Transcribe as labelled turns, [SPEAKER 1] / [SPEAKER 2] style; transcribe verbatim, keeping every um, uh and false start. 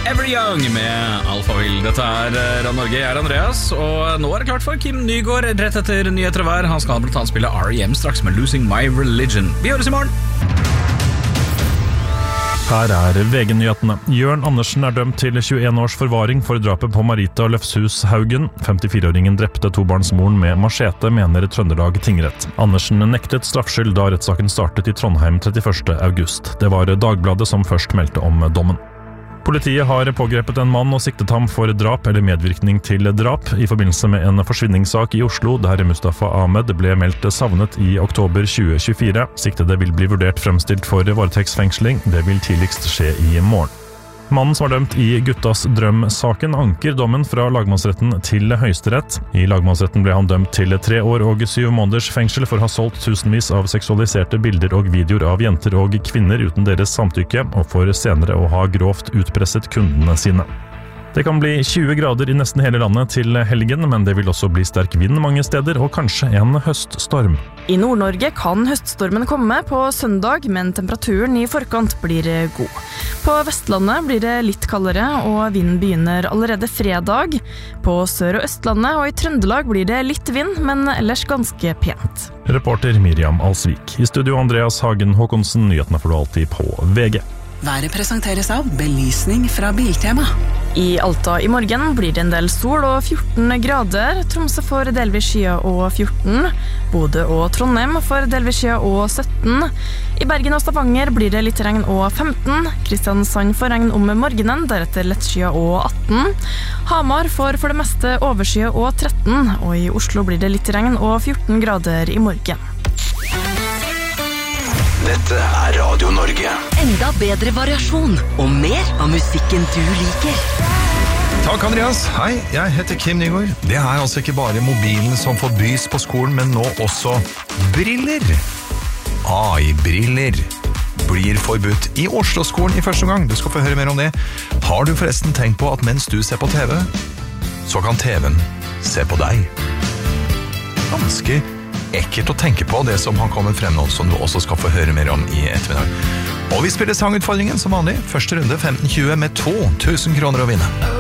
[SPEAKER 1] Forever Young med Alphaville. Dette er Radio Norge, jeg er Andreas. Og nå er det klart for Kim Nygaard rett etter nyheter og vær. Han skal blant annet spille R E M straks med Losing My Religion. Vi høres i morgen.
[SPEAKER 2] Her er V G-nyhetene. Jørn Andersen er dømt til tjueen års forvaring for drapet på Marita Løfshus Haugen. femtifire-åringen drepte tobarnsmoren med machete, mener Trøndelag tingrett. Andersen nektet straffskyld da rettssaken startet i Trondheim trettiførste august. Det var Dagbladet som først meldte om dommen. Politiet har pågrepet en mann og siktet ham for drap eller medvirkning til drap i forbindelse med en forsvinningssak i Oslo, der Mustafa Ahmed ble meldt savnet i oktober tjue tjuefire. Siktede vil bli vurdert fremstilt for varetektsfengsling. Det vil tidligst skje i morgen. Mannen som var dømt i Guttas drøm-saken anker dommen fra lagmannsretten til Høyesterett. I lagmannsretten ble han dømt til tre år og syv måneders fengsel for å ha solgt tusenvis av seksualiserte bilder og videoer av jenter og kvinner uten deres samtykke, og for senere å ha grovt utpresset kundene sine. Det kan bli tjue grader i nesten hele landet til helgen, men det vil også bli sterk vind mange steder, og kanskje en høststorm.
[SPEAKER 3] I Nord-Norge kan høststormen komme på søndag, men temperaturen i forkant blir god. På Vestlandet blir det litt kaldere, og vinden begynner allerede fredag. På Sør- og Østlandet og i Trøndelag blir det litt vind, men ellers ganske pent.
[SPEAKER 2] Reporter Miriam Alsvik. I studio Andreas Hagen Håkonsen, nyhetene får du alltid på V G.
[SPEAKER 4] Været presenteres av belysning fra Biltema.
[SPEAKER 3] I Alta i morgen blir det en del sol og fjorten grader. Tromsø får delvis skya og fjorten. Bodø og Trondheim får delvis skya og sytten. I Bergen og Stavanger blir det litt regn og femten. Kristiansand får regn om morgenen, deretter lett skya og atten. Hamar får for det meste overskya og tretten. Og i Oslo blir det litt regn og fjorten grader i morgen.
[SPEAKER 5] Dette er Radio Norge.
[SPEAKER 6] Enda bedre variasjon og mer av musikken du liker.
[SPEAKER 7] Takk, Andreas. Hei, jeg heter Kim Nygaard. Det er altså ikke bare mobilen som får bys på skolen, men nå også briller. A I-briller blir forbudt i Oslo-skolen i første gang. Du skal få høre mer om det. Har du forresten tenkt på at mens du ser på T V, så kan T V-en se på deg? Ganske ekkelt å tenke på, det som har kommet frem nå, som du også skal få høre mer om i ettermiddag. Og vi spiller sangutfordringen som vanlig. Første runde femten tjue med to tusen kroner å vinne.